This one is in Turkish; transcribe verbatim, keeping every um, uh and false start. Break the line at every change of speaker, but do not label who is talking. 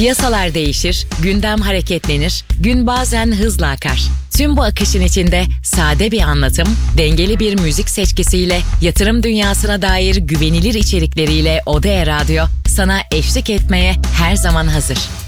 Piyasalar değişir, gündem hareketlenir, gün bazen hızla akar. Tüm bu akışın içinde sade bir anlatım, dengeli bir müzik seçkisiyle, yatırım dünyasına dair güvenilir içerikleriyle Odea Radyo sana eşlik etmeye her zaman hazır.